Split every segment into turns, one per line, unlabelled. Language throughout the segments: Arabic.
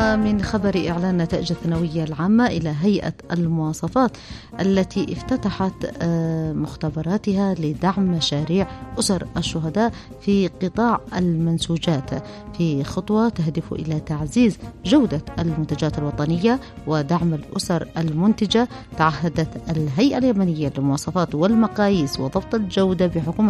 ومن خبر إعلان نتائج الثانوية العامة إلى هيئة المواصفات التي افتتحت مختبراتها لدعم مشاريع أسر الشهداء في قطاع المنسوجات في خطوة تهدف إلى تعزيز جودة المنتجات الوطنية ودعم الأسر المنتجة. تعهدت الهيئة اليمنية للمواصفات والمقاييس وضبط الجودة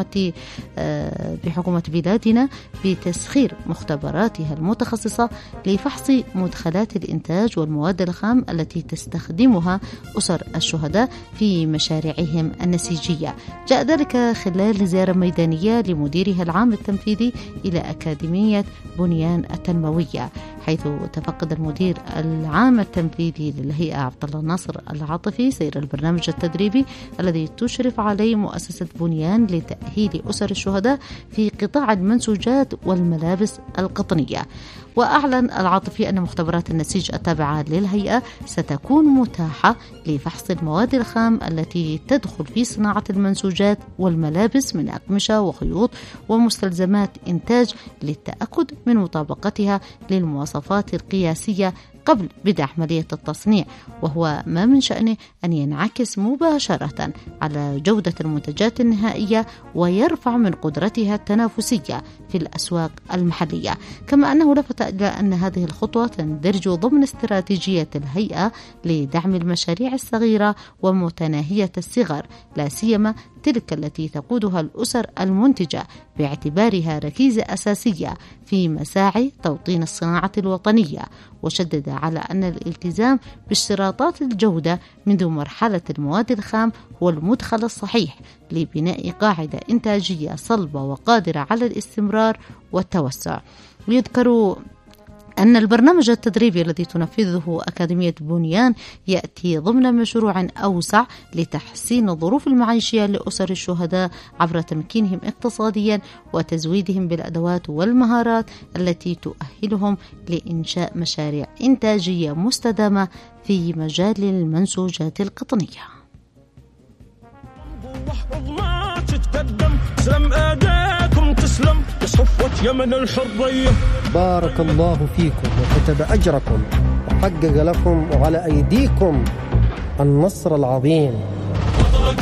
بحكومة بلادنا بتسخير مختبراتها المتخصصة لفحص مدخلات الإنتاج والمواد الخام التي تستخدمها أسر الشهداء في مشاريعهم النسيجية. جاء ذلك خلال زيارة ميدانية لمديرها العام التنفيذي إلى أكاديمية بنيان التنموية، حيث تفقد المدير العام التنفيذي للهيئة عبد الله ناصر العاطفي سير البرنامج التدريبي الذي تشرف عليه مؤسسة بنيان لتأهيل أسر الشهداء في قطاع المنسوجات والملابس القطنية. وأعلن العاطفي أن مختبرات النسيج التابعة للهيئة ستكون متاحة لفحص المواد الخام التي تدخل في صناعة المنسوجات والملابس من أقمشة وخيوط ومستلزمات إنتاج للتأكد من مطابقتها للمواصفات القياسية قبل بدء عملية التصنيع، وهو ما من شأنه أن ينعكس مباشرة على جودة المنتجات النهائية ويرفع من قدرتها التنافسية في الأسواق المحلية. كما أنه لفت إلى أن هذه الخطوة تندرج ضمن استراتيجية الهيئة لدعم المشاريع الصغيرة ومتناهية الصغر، لا سيما تلك التي تقودها الأسر المنتجة، باعتبارها ركيزة أساسية في مساعي توطين الصناعة الوطنية. وشدد على أن الالتزام باشتراطات الجودة منذ مرحلة المواد الخام هو المدخل الصحيح لبناء قاعدة إنتاجية صلبة وقادرة على الاستمرار والتوسع. ويذكر أن البرنامج التدريبي الذي تنفذه أكاديمية بنيان يأتي ضمن مشروع أوسع لتحسين الظروف المعيشية لأسر الشهداء عبر تمكينهم اقتصاديا وتزويدهم بالأدوات والمهارات التي تؤهلهم لإنشاء مشاريع إنتاجية مستدامة في مجال المنسوجات القطنية. تسلم صفوة يمن الحرية.
بارك الله فيكم وكتب أجركم وحقق لكم وعلى أيديكم النصر العظيم.